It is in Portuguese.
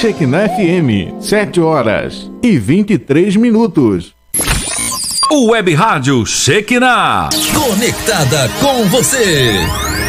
Shekinah FM, 7h23. O Web Rádio Shekinah. Conectada com você.